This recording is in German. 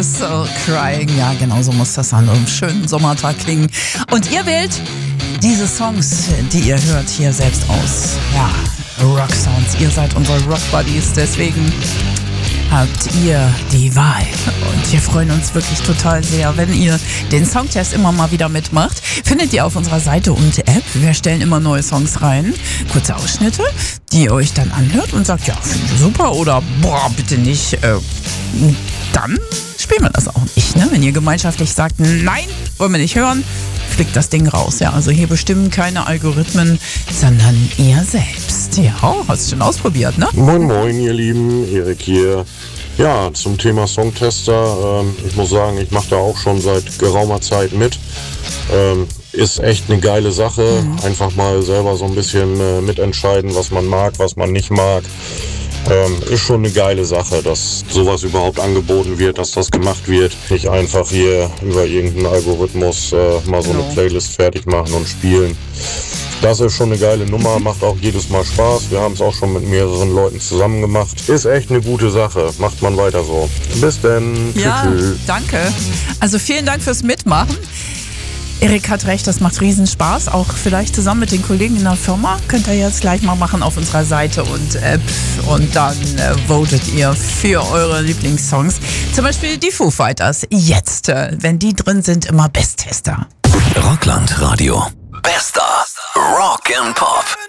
Tears Are Crying. Ja, genau so muss das an einem schönen Sommertag klingen. Und ihr wählt diese Songs, die ihr hört, hier selbst aus. Ja, Rock Sounds. Ihr seid unsere Rock Buddies, deswegen habt ihr die Wahl. Und wir freuen uns wirklich total sehr, wenn ihr den Songtest immer mal wieder mitmacht. Findet ihr auf unserer Seite und App. Wir stellen immer neue Songs rein. Kurze Ausschnitte, die ihr euch dann anhört und sagt, ja, finde ich super oder boah, bitte nicht. Dann spielen wir das auch nicht. Ne? Wenn ihr gemeinschaftlich sagt, nein, wollen wir nicht hören, fliegt das Ding raus. Ja, also hier bestimmen keine Algorithmen, sondern ihr selbst. Ja, hast du schon ausprobiert, ne? Moin moin ihr Lieben, Erik hier. Ja, zum Thema Songtester, ich muss sagen, ich mache da auch schon seit geraumer Zeit mit. Ist echt eine geile Sache, einfach mal selber so ein bisschen mitentscheiden, was man mag, was man nicht mag. Ist schon eine geile Sache, dass sowas überhaupt angeboten wird, dass das gemacht wird. Nicht einfach hier über irgendeinen Algorithmus mal so eine Playlist fertig machen und spielen. Das ist schon eine geile Nummer, macht auch jedes Mal Spaß. Wir haben es auch schon mit mehreren Leuten zusammen gemacht. Ist echt eine gute Sache, macht man weiter so. Bis denn. Ja, danke. Also vielen Dank fürs Mitmachen. Erik hat recht, das macht Riesenspaß, auch vielleicht zusammen mit den Kollegen in der Firma. Könnt ihr jetzt gleich mal machen auf unserer Seite und App und dann votet ihr für eure Lieblingssongs. Zum Beispiel die Foo Fighters. Jetzt, wenn die drin sind, immer Besttester. Rockland Radio. Bester Rock and Pop.